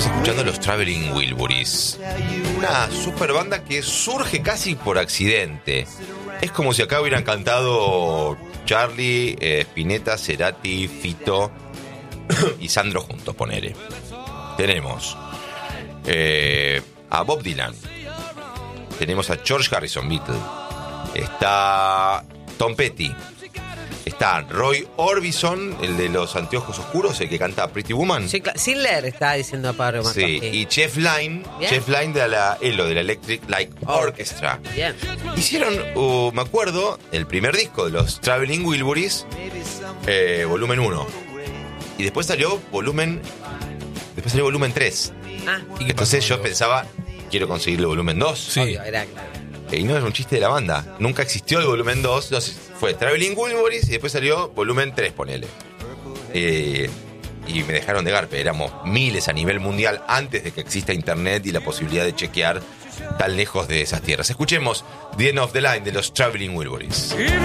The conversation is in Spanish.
Estamos escuchando los Traveling Wilburys, una super banda que surge casi por accidente. Es como si acá hubieran cantado Charlie, Spinetta, Cerati, Fito y Sandro juntos, ponele. Tenemos a Bob Dylan, tenemos a George Harrison, Beatle, está Tom Petty, está Roy Orbison, el de los anteojos oscuros, el que canta Pretty Woman. Sí, Sidler está diciendo a Pablo Matón. Sí, y Jeff Lynne, de la Electric Light Orchestra. Bien. Hicieron, me acuerdo, el primer disco de los Traveling Wilburys, volumen 1. Y después salió volumen 3. Entonces yo pensaba, quiero conseguir el volumen 2. Sí. Obvio, era claro. Y no es un chiste de la banda. Nunca existió el volumen 2. Fue Traveling Wilburys y después salió volumen 3, ponele. Y me dejaron de garpe. Éramos miles a nivel mundial antes de que exista internet y la posibilidad de chequear tan lejos de esas tierras. Escuchemos The End of the Line de los Traveling Wilburys.